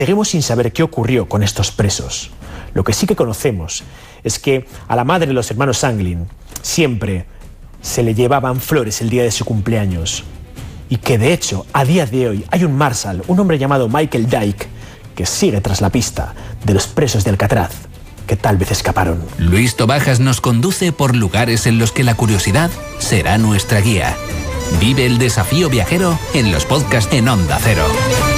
Seguimos sin saber qué ocurrió con estos presos. Lo que sí que conocemos es que a la madre de los hermanos Anglin siempre se le llevaban flores el día de su cumpleaños. Y que de hecho, a día de hoy, hay un marshal, un hombre llamado Michael Dyke, que sigue tras la pista de los presos de Alcatraz, que tal vez escaparon. Luis Tobajas nos conduce por lugares en los que la curiosidad será nuestra guía. Vive el desafío viajero en los podcasts en Onda Cero.